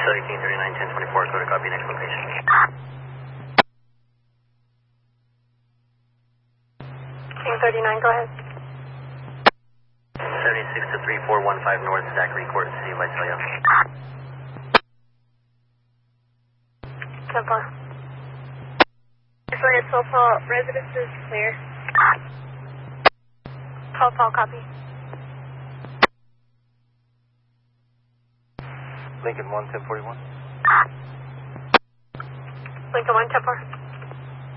Cellular King 39, 1024, go to copy, next location. King 39, go ahead. 76 to 3415 North Zachary Court, City of Visalia. 10-4. Visalia, Topal, residence is clear. Topal, copy. Lincoln 1, 1041. Lincoln 1, 10-4.